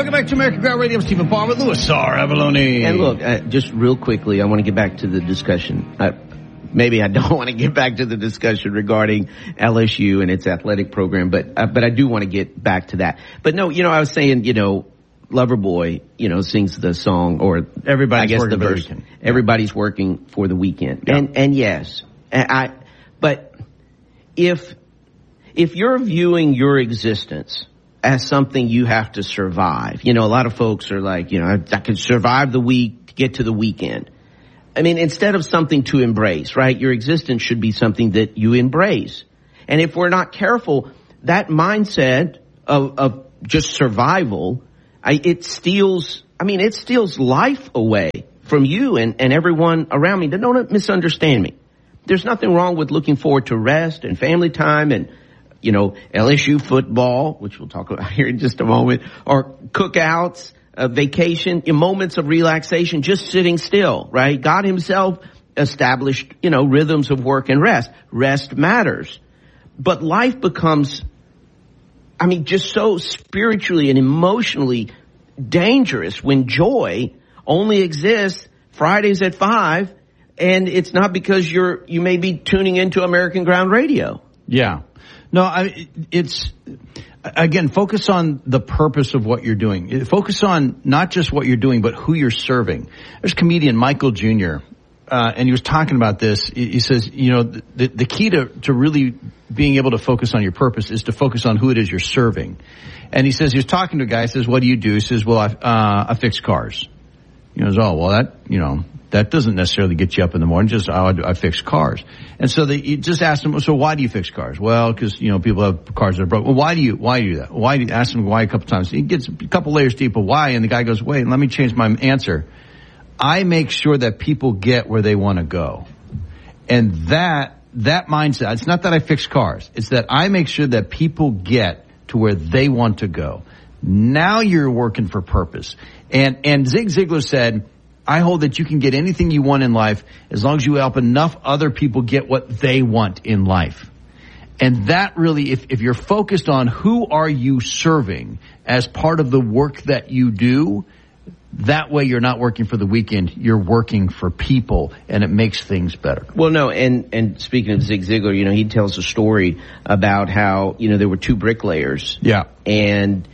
Welcome back to American Ground Radio. I'm Stephen Palmer, Louis R. Avalone. And look, just real quickly, I want to get back to the discussion. Maybe I don't want to get back to the discussion regarding LSU and its athletic program, but I do want to get back to that. But no, I was saying, Loverboy, sings the song, or everybody's working the verse. Everybody's working for the weekend. Yeah. And yes, but if you're viewing your existence as something you have to survive, a lot of folks are like, I can survive the week to get to the weekend. I mean, instead of something to embrace, right? Your existence should be something that you embrace. And if we're not careful, that mindset of just survival, it steals life away from you and everyone around me. Don't misunderstand me. There's nothing wrong with looking forward to rest and family time and, LSU football, which we'll talk about here in just a moment, or cookouts, vacation, moments of relaxation, just sitting still, right? God himself established, rhythms of work and rest. Rest matters. But life becomes, just so spiritually and emotionally dangerous when joy only exists Fridays at 5, and it's not because you may be tuning into American Ground Radio. Yeah. No, it's, again, focus on the purpose of what you're doing. Focus on not just what you're doing, but who you're serving. There's comedian Michael Jr., and he was talking about this. He says, the key to really being able to focus on your purpose is to focus on who it is you're serving. And he says, he was talking to a guy, he says, what do you do? He says, well, I fix cars. He goes, oh, well, that doesn't necessarily get you up in the morning. Just, I fix cars. And so he just asked him, so why do you fix cars? Well, because, people have cars that are broken. Well, why do you do that? Ask him why a couple times. He gets a couple layers deep of why, and the guy goes, wait, let me change my answer. I make sure that people get where they want to go. And that mindset, it's not that I fix cars. It's that I make sure that people get to where they want to go. Now you're working for purpose. And Zig Ziglar said, I hold that you can get anything you want in life as long as you help enough other people get what they want in life. And that really, if you're focused on who are you serving as part of the work that you do, that way you're not working for the weekend, you're working for people, and it makes things better. Well, no, and speaking of Zig Ziglar, he tells a story about how, there were two bricklayers. Yeah. And,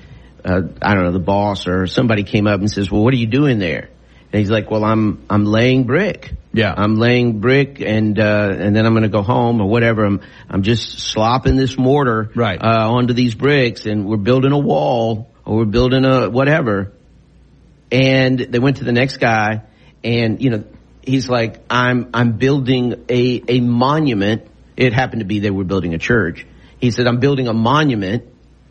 the boss or somebody came up and says, well, what are you doing there? And he's like, well, I'm laying brick. Yeah. I'm laying brick and then I'm going to go home or whatever. I'm just slopping this mortar. Right. Onto these bricks, and we're building a wall or we're building a whatever. And they went to the next guy and, he's like, I'm building a monument. It happened to be they were building a church. He said, I'm building a monument,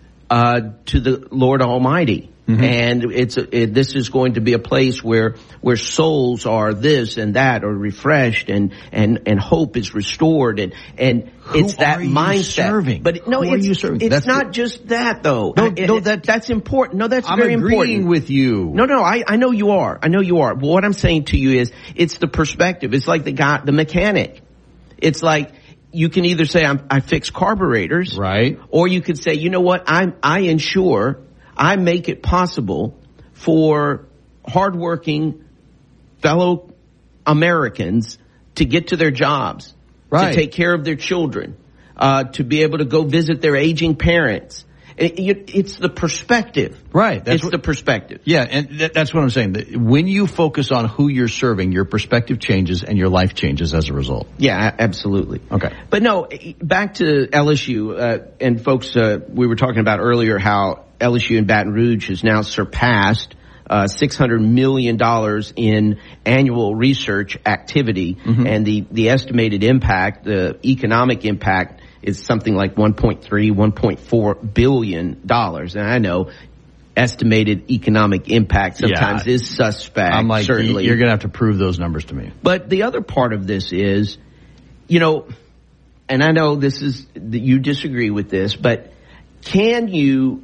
to the Lord Almighty. Mm-hmm. And this is going to be a place where souls are this and that are refreshed and hope is restored and it's that mindset. Serving? But no, it's not just that though. No, that's important. No, that's very important. I'm agreeing with you. No, I know you are. But what I'm saying to you is it's the perspective. It's like the mechanic. It's like you can either say I fix carburetors, right? Or you could say, you know what, I ensure I make it possible for hardworking fellow Americans to get to their jobs, right, to take care of their children, to be able to go visit their aging parents. It's the perspective. Right. It's the perspective. Yeah, and that's what I'm saying. When you focus on who you're serving, your perspective changes and your life changes as a result. Yeah, absolutely. Okay. But no, back to LSU, and folks, we were talking about earlier how LSU in Baton Rouge has now surpassed $600 million in annual research activity, mm-hmm, and the estimated impact, the economic impact, is something like $1.4 billion. And I know estimated economic impact sometimes is suspect. I'm like, certainly. You're going to have to prove those numbers to me. But the other part of this is, and I know you disagree with this, but can you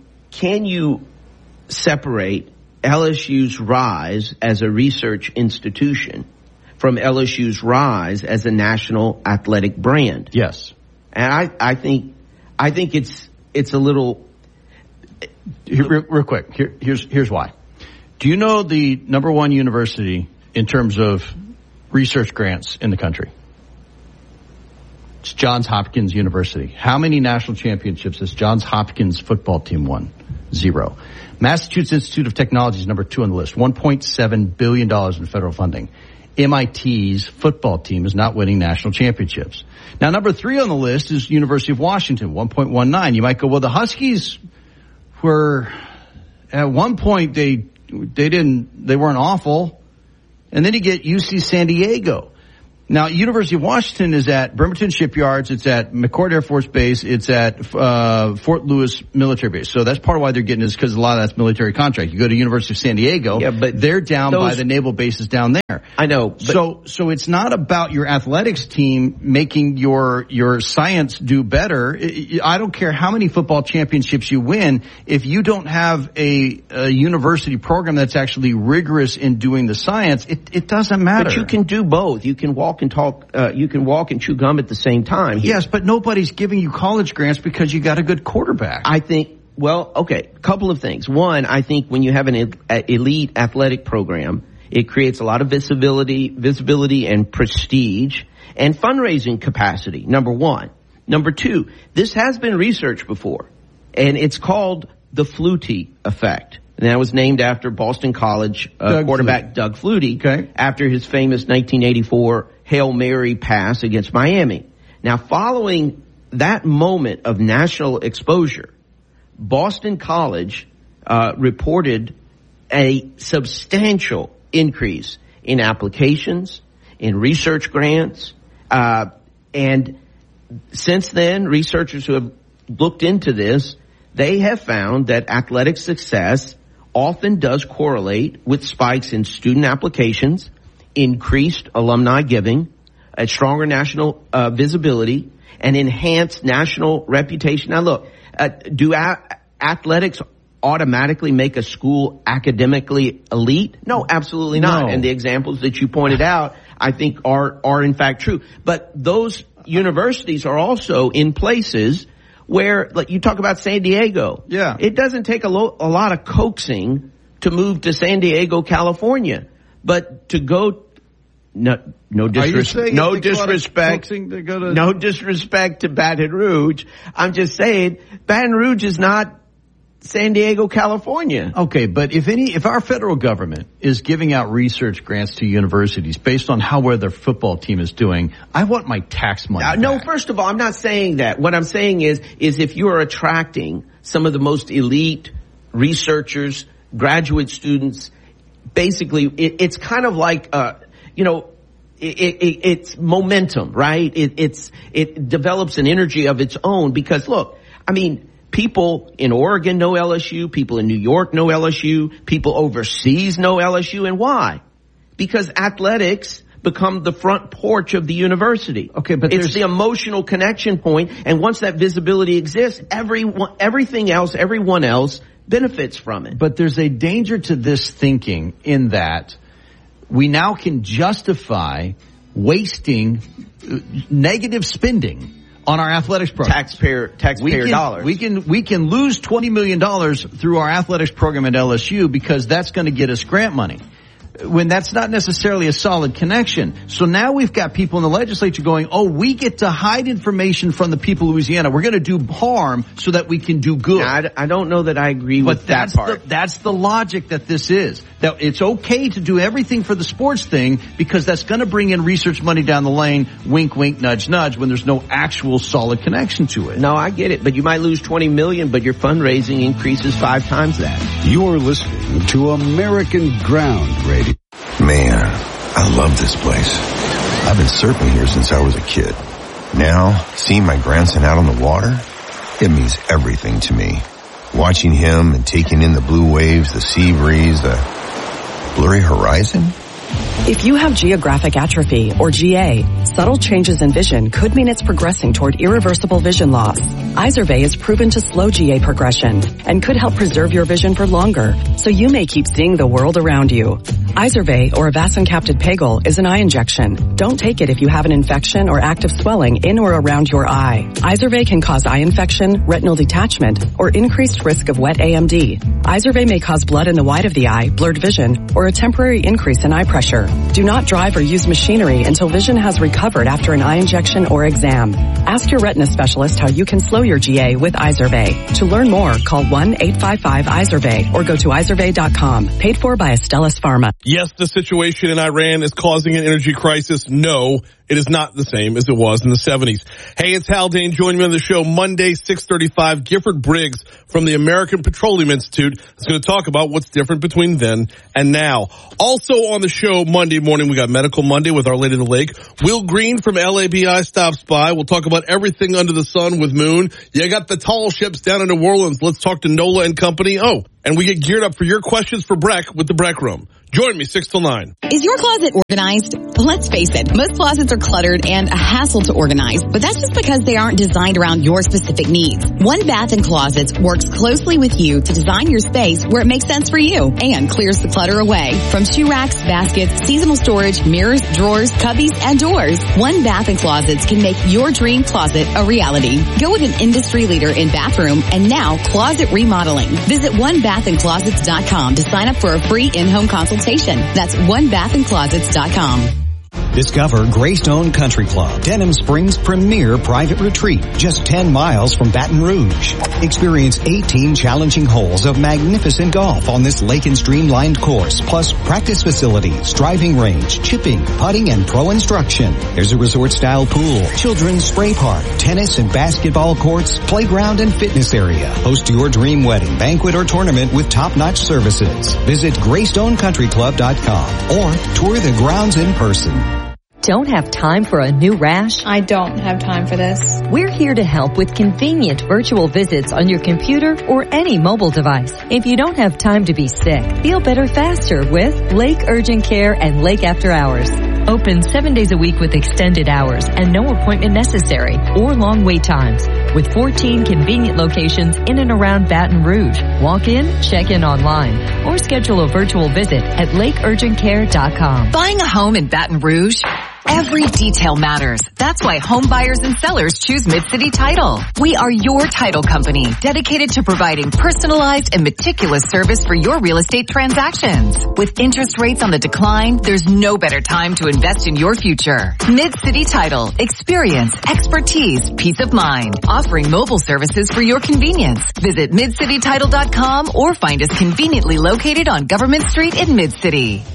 separate LSU's rise as a research institution from LSU's rise as a national athletic brand? Yes. And I think it's a little, real quick, here's why. Do you know the number one university in terms of research grants in the country? It's Johns Hopkins University. How many national championships has Johns Hopkins football team won? 0. Massachusetts Institute of Technology is number 2 on the list. $1.7 billion in federal funding. MIT's football team is not winning national championships. Now, number 3 on the list is University of Washington, 1.19. You might go, well, the Huskies were, at one point, they weren't awful. And then you get UC San Diego. Now, University of Washington is at Bremerton Shipyards. It's at McCord Air Force Base. It's at Fort Lewis Military Base. So that's part of why they're getting this, because a lot of that's military contract. You go to University of San Diego, but they're down by the naval bases down there. I know. So it's not about your athletics team making your science do better. I don't care how many football championships you win. If you don't have a university program that's actually rigorous in doing the science, it doesn't matter. But you can do both. You can walk and talk, you can walk and chew gum at the same time. Yes, but nobody's giving you college grants because you got a good quarterback. I think, couple of things. One, I think when you have an elite athletic program, it creates a lot of visibility and prestige and fundraising capacity, number one. Number two, this has been researched before, and it's called the Flutie effect. And that was named after Boston College quarterback Doug Flutie, after his famous 1984 Hail Mary pass against Miami. Now, following that moment of national exposure, Boston College reported a substantial increase in applications, in research grants, and since then, researchers who have looked into this, they have found that athletic success often does correlate with spikes in student applications, increased alumni giving, a stronger national visibility, and enhanced national reputation. Now look, do athletics automatically make a school academically elite? No, absolutely not. And the examples that you pointed out, I think are in fact true. But those universities are also in places where, like you talk about San Diego. Yeah. It doesn't take a lot of coaxing to move to San Diego, California. But to go, no disrespect to Baton Rouge. I'm just saying Baton Rouge is not San Diego, California. Okay, but if our federal government is giving out research grants to universities based on how well their football team is doing, I want my tax money back. No, first of all, I'm not saying that. What I'm saying is if you are attracting some of the most elite researchers, graduate students, basically it's kind of like, it's momentum, right? It develops an energy of its own because look, I mean, people in Oregon know LSU. People in New York know LSU. People overseas know LSU. And why? Because athletics become the front porch of the university. Okay, but it's the emotional connection point. And once that visibility exists, everyone else benefits from it. But there's a danger to this thinking in that we now can justify wasting negative spending on our athletics program. Taxpayer dollars. We can lose $20 million through our athletics program at LSU because that's going to get us grant money, when that's not necessarily a solid connection. So now we've got people in the legislature going, we get to hide information from the people of Louisiana. We're going to do harm so that we can do good. Now, I don't know that I agree with that part. That's the logic that this is. That it's okay to do everything for the sports thing because that's going to bring in research money down the lane, wink, wink, nudge, nudge, when there's no actual solid connection to it. No, I get it. But you might lose $20 million, but your fundraising increases 5 times that. You're listening to American Ground Radio. Man, I love this place. I've been surfing here since I was a kid. Now, seeing my grandson out on the water, it means everything to me. Watching him and taking in the blue waves, the sea breeze, the blurry horizon. If you have geographic atrophy, or GA, subtle changes in vision could mean it's progressing toward irreversible vision loss. Izervay is proven to slow GA progression and could help preserve your vision for longer, so you may keep seeing the world around you. Izervay, or avacincaptad pegol, is an eye injection. Don't take it if you have an infection or active swelling in or around your eye. Izervay can cause eye infection, retinal detachment, or increased risk of wet AMD. Izervay may cause blood in the white of the eye, blurred vision, or a temporary increase in eye pressure. Do not drive or use machinery until vision has recovered after an eye injection or exam. Ask your retina specialist how you can slow your GA with Izervay. To learn more, call 1-855-IZERVAY or go to izervay.com. Paid for by Astellas Pharma. Yes, the situation in Iran is causing an energy crisis. No, it is not the same as it was in the 70s. Hey, it's Haldane. Joining me on the show Monday, 6:35. Gifford Briggs from the American Petroleum Institute is going to talk about what's different between then and now. Also on the show Monday morning, we got Medical Monday with Our Lady of the Lake. Will Green from LABI stops by. We'll talk about everything under the sun with Moon. You got the tall ships down in New Orleans. Let's talk to Nola and company. Oh, and we get geared up for your questions for Breck with the Breck Room. Join me 6 till 9. Is your closet organized? Let's face it, most closets are cluttered and a hassle to organize, but that's just because they aren't designed around your specific needs. One Bath & Closets works closely with you to design your space where it makes sense for you and clears the clutter away. From shoe racks, baskets, seasonal storage, mirrors, drawers, cubbies, and doors, One Bath & Closets can make your dream closet a reality. Go with an industry leader in bathroom and now closet remodeling. Visit onebathandclosets.com to sign up for a free in-home consultation. That's onebathandclosets.com. Discover Greystone Country Club, Denham Springs' premier private retreat, just 10 miles from Baton Rouge. Experience 18 challenging holes of magnificent golf on this lake and streamlined course, plus practice facilities, driving range, chipping, putting, and pro instruction. There's a resort-style pool, children's spray park, tennis and basketball courts, playground and fitness area. Host your dream wedding, banquet, or tournament with top-notch services. Visit GreystonCountryClub.com or tour the grounds in person. Don't have time for a new rash? I don't have time for this. We're here to help with convenient virtual visits on your computer or any mobile device. If you don't have time to be sick, feel better faster with Lake Urgent Care and Lake After Hours. Open 7 days a week with extended hours and no appointment necessary or long wait times. With 14 convenient locations in and around Baton Rouge. Walk in, check in online, or schedule a virtual visit at lakeurgentcare.com. Buying a home in Baton Rouge? Every detail matters. That's why home buyers and sellers choose Mid-City Title. We are your title company, dedicated to providing personalized and meticulous service for your real estate transactions. With interest rates on the decline, there's no better time to invest in your future. Mid-City Title. Experience, expertise, peace of mind. Offering mobile services for your convenience. Visit midcitytitle.com or find us conveniently located on Government Street in Mid-City.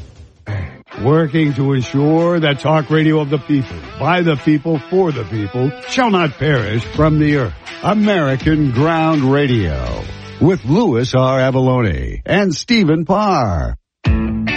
Working to ensure that talk radio of the people, by the people, for the people, shall not perish from the earth. American Ground Radio with Louis R. Avalone and Stephen Parr.